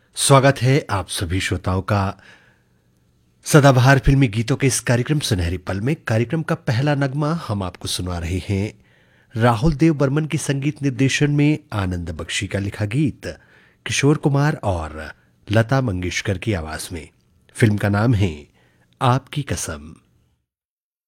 स्वागत है आप सभी श्रोताओं का सदाबहार फिल्मी गीतों के इस कार्यक्रम सुनहरी पल में। कार्यक्रम का पहला नगमा हम आपको सुना रहे हैं राहुल देव बर्मन के संगीत निर्देशन में आनंद बख्शी का लिखा गीत किशोर कुमार और लता मंगेशकर की आवाज में। फिल्म का नाम है आपकी कसम।